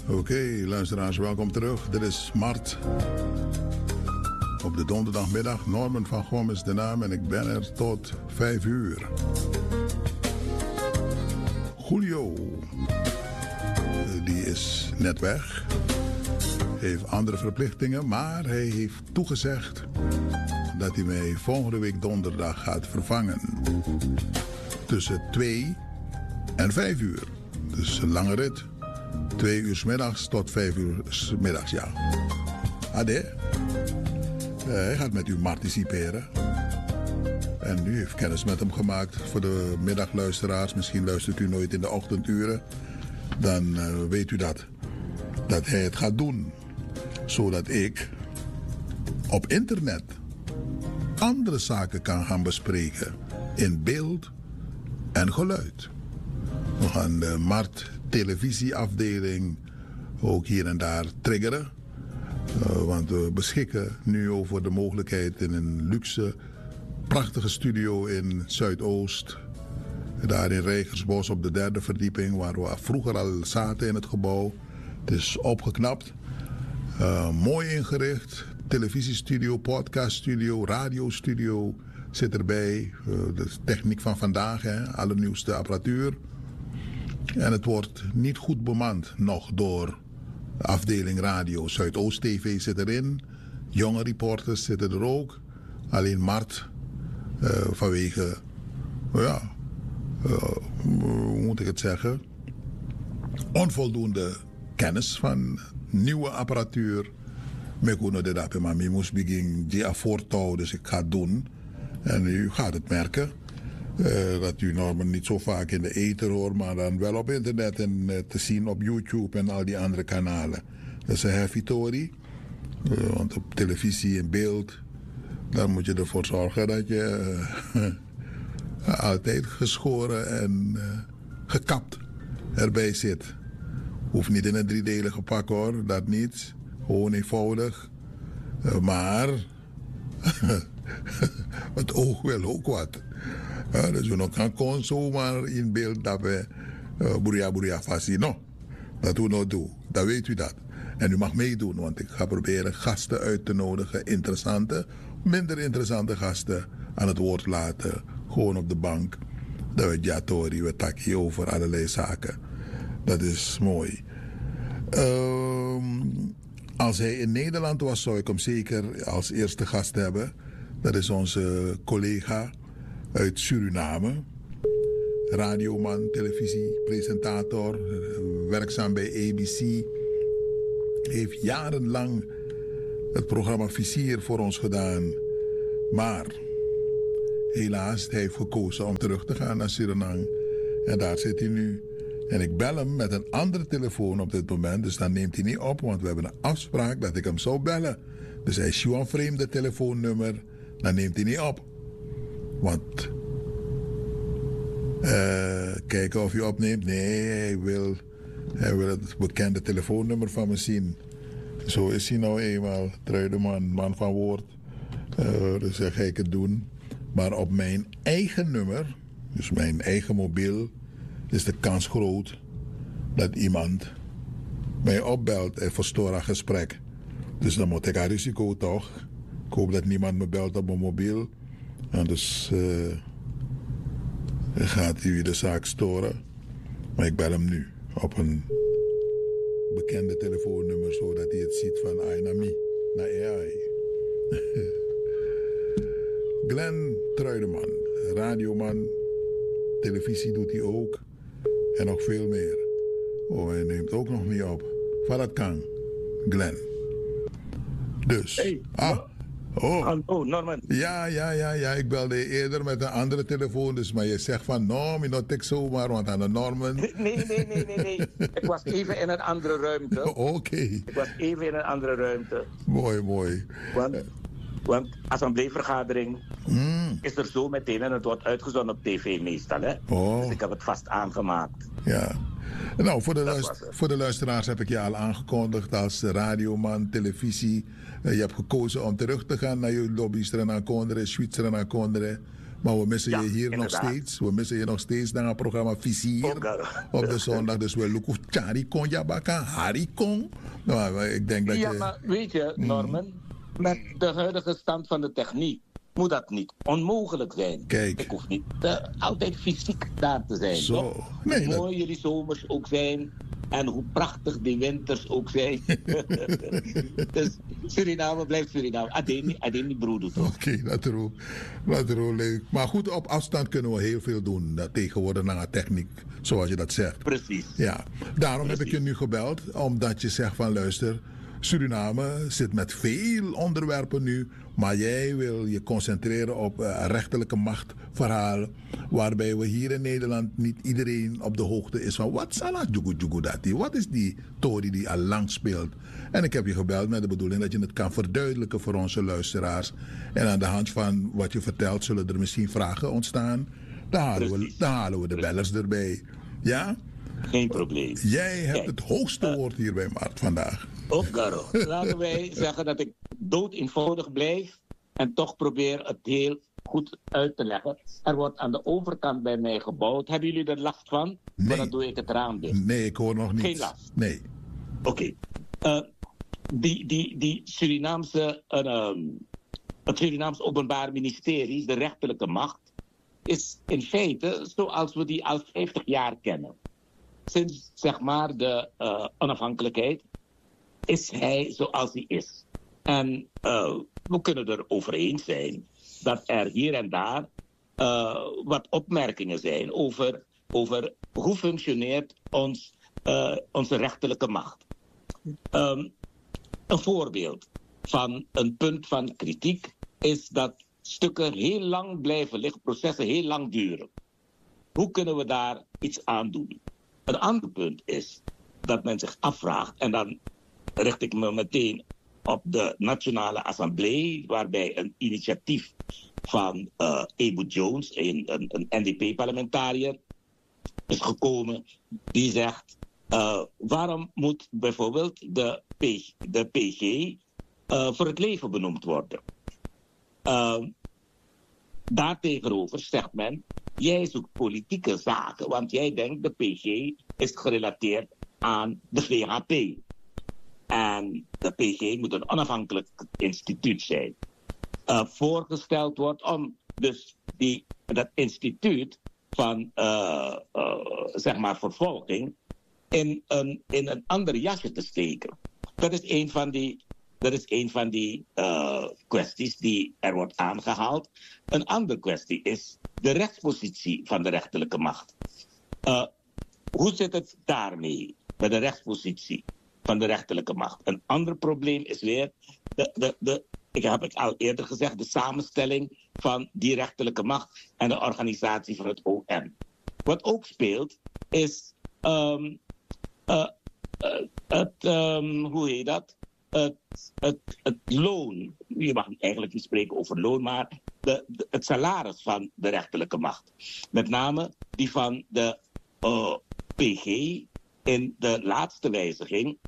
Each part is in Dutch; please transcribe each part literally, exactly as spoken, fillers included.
Oké, okay, luisteraars, welkom terug. Dit is Mart. Op de donderdagmiddag, Norman van Gom is de naam en ik ben er tot vijf uur. Julio, die is net weg. Heeft andere verplichtingen, maar hij heeft toegezegd dat hij mij volgende week donderdag gaat vervangen. Tussen twee en vijf uur. Dus een lange rit. Twee uur 's middags tot vijf uur 's middags, ja. Ade. Uh, hij gaat met u participeren. En u heeft kennis met hem gemaakt voor de middagluisteraars. Misschien luistert u nooit in de ochtenduren. Dan uh, weet u dat. Dat hij het gaat doen. Zodat ik op internet andere zaken kan gaan bespreken. In beeld en geluid. We gaan de Mart televisieafdeling ook hier en daar triggeren. Uh, want we beschikken nu over de mogelijkheid in een luxe, prachtige studio in Zuidoost. Daar in Rijgersbos op de derde verdieping, waar we vroeger al zaten in het gebouw. Het is opgeknapt, uh, mooi ingericht. Televisiestudio, podcaststudio, radiostudio zit erbij. Uh, de techniek van vandaag, hè, allernieuwste apparatuur. En het wordt niet goed bemand nog door de afdeling radio. Zuidoost T V zit erin. Jonge reporters zitten er ook. Alleen Mart uh, vanwege, ja, uh, hoe moet ik het zeggen? Onvoldoende kennis van nieuwe apparatuur. Ik kon de dappen, maar ik moest beginnen die voortouw, dus ik ga het doen. En u gaat het merken. Uh, dat u Norman niet zo vaak in de ether hoort, maar dan wel op internet en uh, te zien op YouTube en al die andere kanalen. Dat is een heavy tory. Uh, want op televisie en beeld, dan moet je ervoor zorgen dat je uh, altijd geschoren en uh, gekapt erbij zit. Hoeft niet in een driedelige pak hoor, dat niet. Gewoon eenvoudig. Uh, maar het oog wil ook wat. Ja, dus we nog gaan gewoon zomaar in beeld dat we uh, boeria boeria fastie. No, dat we nog doen. Dat weet u dat. En u mag meedoen, want ik ga proberen gasten uit te nodigen. Interessante, minder interessante gasten aan het woord laten. Gewoon op de bank. Dat we jatori, we takkie over allerlei zaken. Dat is mooi. Um, als hij in Nederland was, zou ik hem zeker als eerste gast hebben. Dat is onze collega uit Suriname. Radioman, televisiepresentator, werkzaam bij A B C. Heeft jarenlang het programma Vizier voor ons gedaan. Maar helaas, hij heeft gekozen om terug te gaan naar Suriname. En daar zit hij nu. En ik bel hem met een andere telefoon op dit moment. Dus dan neemt hij niet op, want we hebben een afspraak dat ik hem zou bellen. Dus hij is een vreemde telefoonnummer. Dan neemt hij niet op. Want uh, kijken of hij opneemt. Nee, hij wil, hij wil het bekende telefoonnummer van me zien. Zo is hij nou eenmaal. Truideman, man van woord. Uh, dus dan ga ik het doen. Maar op mijn eigen nummer, dus mijn eigen mobiel, is de kans groot dat iemand mij opbelt en verstoort een gesprek. Dus dan moet ik aan risico toch. Ik hoop dat niemand me belt op mijn mobiel. En dus uh, gaat hij de zaak storen. Maar ik bel hem nu op een bekende telefoonnummer, zodat hij het ziet van ai na mi, na A I. Glenn Truideman, radioman, televisie doet hij ook. En nog veel meer. Oh, hij neemt ook nog mee op. Van dat kan, Glenn. Dus. Hey, ah. Oh. oh, Norman. Ja, ja, ja, ja. Ik belde eerder met een andere telefoon. Dus, maar je zegt van, no, me not take zomaar, want aan de Norman. Nee, nee, nee, nee, nee. Ik was even in een andere ruimte. Oké. Okay. Ik was even in een andere ruimte. Mooi, mooi. Want, want assembleevergadering mm. is er zo meteen en het wordt uitgezonden op tv meestal, hè. Oh. Dus ik heb het vast aangemaakt. Ja. Nou, voor de, luister, voor de luisteraars heb ik je al aangekondigd als radioman, televisie. Uh, je hebt gekozen om terug te gaan naar je lobby's, naar Kondre, Zwitser naar Kondre. Maar we missen Ja, je hier inderdaad. nog steeds. We missen je nog steeds naar het programma Vizier Ook, uh, op de zondag. Dus we lukken Chari Kon Jabaka, Hari Kon. Nou, maar ik denk dat ja, je... maar weet je, Norman, met de huidige stand van de techniek moet dat niet onmogelijk zijn. Kijk. Ik hoef niet uh, altijd fysiek daar te zijn. Zo. Toch? Nee, hoe dat- mooi jullie zomers ook zijn en hoe prachtig die winters ook zijn. Dus Suriname blijft Suriname. Ademi, Ademi broeder toch? Oké, okay, natuurlijk. Natuurlijk leuk. Maar goed, op afstand kunnen we heel veel doen. Dat tegenwoordig naar de techniek, zoals je dat zegt. Precies. Ja, daarom Precies. heb ik je nu gebeld. Omdat je zegt van luister, Suriname zit met veel onderwerpen nu. Maar jij wil je concentreren op uh, rechterlijke machtverhaal. Waarbij we hier in Nederland niet iedereen op de hoogte is van wat Salah Jugu Jugu Dati. Wat is die Tori die al lang speelt? En ik heb je gebeld met de bedoeling dat je het kan verduidelijken voor onze luisteraars. En aan de hand van wat je vertelt zullen er misschien vragen ontstaan. Dan halen we, dan halen we de bellers erbij. Ja? Geen probleem. Jij hebt Kijk, het hoogste woord hier bij Mart vandaag. Ook Garo. Laten wij zeggen dat ik dood eenvoudig blijf en toch probeer het heel goed uit te leggen. Er wordt aan de overkant bij mij gebouwd. Hebben jullie er last van? Nee. Maar dan doe ik het raam dicht. Nee, ik hoor nog niets. Geen last. Nee. Oké. Okay. Uh, die, die, die Surinaamse, uh, um, het Surinaams Openbaar Ministerie, de rechterlijke macht, is in feite zoals we die al vijftig jaar kennen. Sinds zeg maar de uh, onafhankelijkheid is hij zoals hij is. En uh, we kunnen er over eens zijn dat er hier en daar uh, wat opmerkingen zijn over, over hoe functioneert ons, uh, onze rechterlijke macht. Um, een voorbeeld van een punt van kritiek is dat stukken heel lang blijven liggen, processen heel lang duren. Hoe kunnen we daar iets aan doen? Een ander punt is dat men zich afvraagt, en dan richt ik me meteen op de Nationale Assemblée, waarbij een initiatief van uh, Ebu Jones, een, een, een N D P-parlementariër, is gekomen die zegt, uh, waarom moet bijvoorbeeld de, P, de P G uh, voor het leven benoemd worden? Uh, daartegenover zegt men, jij zoekt politieke zaken, want jij denkt de P G is gerelateerd aan de V H P. En de P G moet een onafhankelijk instituut zijn. Uh, voorgesteld wordt om dus die, dat instituut van uh, uh, zeg maar vervolging in een, in een ander jasje te steken. Dat is een van die, dat is een van die uh, kwesties die er wordt aangehaald. Een andere kwestie is de rechtspositie van de rechterlijke macht. Uh, hoe zit het daarmee, met de rechtspositie van de rechterlijke macht? Een ander probleem is weer, de, de, de, ik heb het al eerder gezegd, de samenstelling van die rechterlijke macht en de organisatie van het O M. Wat ook speelt is um, uh, uh, het, um, hoe heet dat? Het, het, het loon, je mag eigenlijk niet spreken over loon, maar de, de, het salaris van de rechterlijke macht. Met name die van de uh, P G. In de laatste wijziging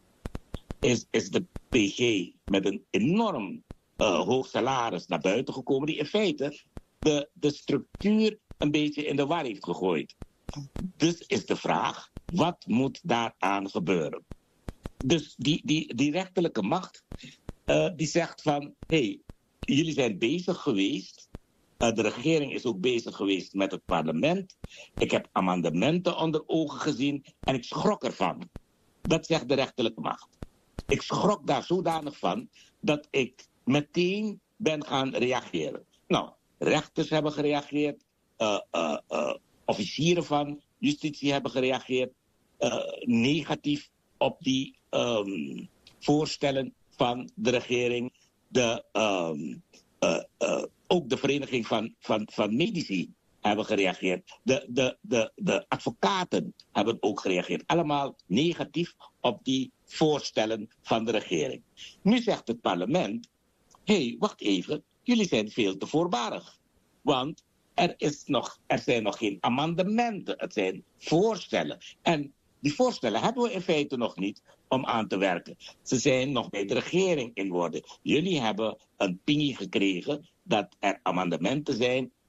is, is de P G met een enorm uh, hoog salaris naar buiten gekomen, die in feite de, de structuur een beetje in de war heeft gegooid. Dus is de vraag, wat moet daaraan gebeuren? Dus die, die, die rechterlijke macht, uh, die zegt van, hé, hey, jullie zijn bezig geweest. Uh, de regering is ook bezig geweest met het parlement. Ik heb amendementen onder ogen gezien en ik schrok ervan. Dat zegt de rechterlijke macht. Ik schrok daar zodanig van dat ik meteen ben gaan reageren. Nou, rechters hebben gereageerd, uh, uh, uh, officieren van justitie hebben gereageerd, uh, negatief op die um, voorstellen van de regering. De, um, uh, uh, ook de vereniging van, van, van medici hebben gereageerd. De, de, de, de advocaten hebben ook gereageerd. Allemaal negatief op die voorstellen van de regering. Nu zegt het parlement, hé, hey, wacht even, jullie zijn veel te voorbarig. Want er, is nog, er zijn nog geen amendementen, het zijn voorstellen. En die voorstellen hebben we in feite nog niet om aan te werken. Ze zijn nog bij de regering in worden. Jullie hebben een pingie gekregen dat er amendementen zijn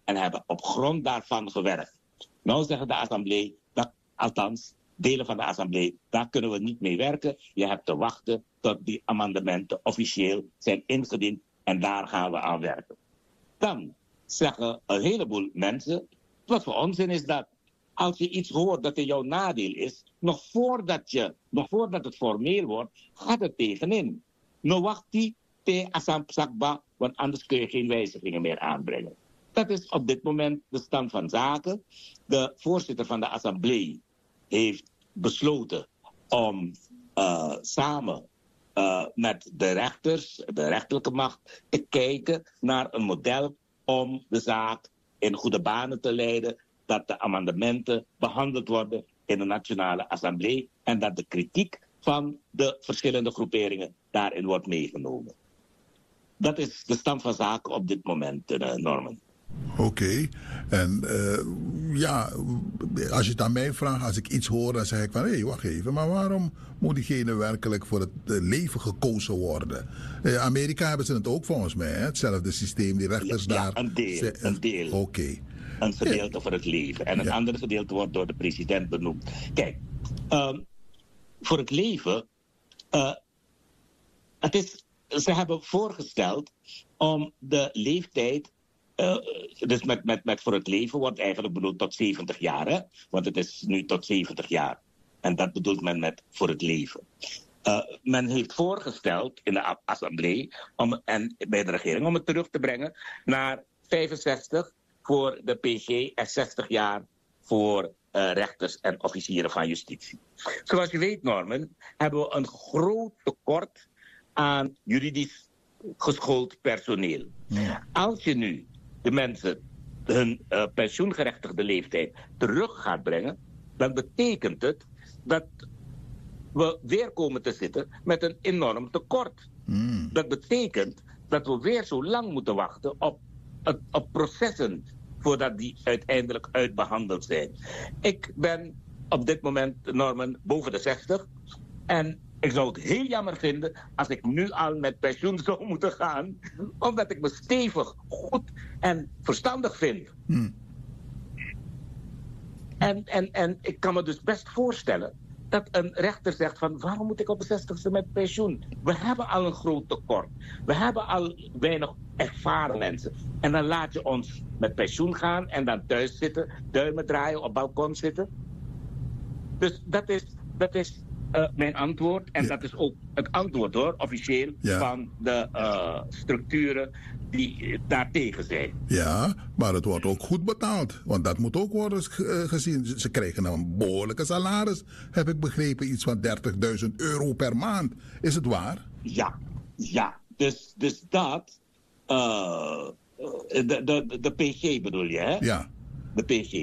en hebben op grond daarvan gewerkt. Nou zeggen de assemblee, dat, althans delen van de assemblee, daar kunnen we niet mee werken. Je hebt te wachten tot die amendementen officieel zijn ingediend en daar gaan we aan werken. Dan zeggen een heleboel mensen, wat voor onzin is dat? Als je iets hoort dat in jouw nadeel is, nog voordat, je, nog voordat het formeel wordt, gaat het tegenin. Nou wacht die te asampsakba, want anders kun je geen wijzigingen meer aanbrengen. Dat is op dit moment de stand van zaken. De voorzitter van de assemblee heeft besloten om uh, samen uh, met de rechters, de rechterlijke macht, te kijken naar een model om de zaak in goede banen te leiden, dat de amendementen behandeld worden in de Nationale Assemblée en dat de kritiek van de verschillende groeperingen daarin wordt meegenomen. Dat is de stand van zaken op dit moment, uh, Norman. Oké, okay. En uh, ja, als je het aan mij vraagt, als ik iets hoor, dan zeg ik van, hé, hey, wacht even, maar waarom moet diegene werkelijk voor het leven gekozen worden? In uh, Amerika hebben ze het ook volgens mij, hè? Hetzelfde systeem, die rechters ja, daar. Ja, een deel, ze, een deel. Oké. Okay. Een gedeelte ja. voor het leven. En een ja. andere gedeelte wordt door de president benoemd. Kijk, um, voor het leven, uh, het is, ze hebben voorgesteld om de leeftijd, uh, dus met, met, met voor het leven wordt eigenlijk bedoeld tot zeventig jaar, hè? Want het is nu tot zeventig jaar. En dat bedoelt men met voor het leven. Uh, men heeft voorgesteld in de assemblee om, en bij de regering om het terug te brengen naar vijfenzestig voor de P G en zestig jaar voor uh, rechters en officieren van justitie. Zoals je weet, Norman, hebben we een groot tekort aan juridisch geschoold personeel. Ja. Als je nu de mensen hun uh, pensioengerechtigde leeftijd terug gaat brengen, dan betekent het dat we weer komen te zitten met een enorm tekort. Mm. Dat betekent dat we weer zo lang moeten wachten op, op, op processen voordat die uiteindelijk uitbehandeld zijn. Ik ben op dit moment, Norman, boven de zestig. En ik zou het heel jammer vinden als ik nu al met pensioen zou moeten gaan, omdat ik me stevig, goed en verstandig vind. Hmm. En, en, en ik kan me dus best voorstellen dat een rechter zegt van, waarom moet ik op de zestigste met pensioen? We hebben al een groot tekort. We hebben al weinig ervaren mensen. En dan laat je ons met pensioen gaan en dan thuis zitten, duimen draaien, op balkon zitten. Dus dat is, dat is uh, mijn antwoord. En ja. dat is ook het antwoord, hoor, officieel, ja. van de uh, structuren die daartegen zijn. Ja, maar het wordt ook goed betaald. Want dat moet ook worden gezien. Ze krijgen een behoorlijke salaris, heb ik begrepen. Iets van dertigduizend euro per maand. Is het waar? Ja, ja. Dus, dus dat... Uh, de, de, de P G bedoel je, hè? Ja. De P G.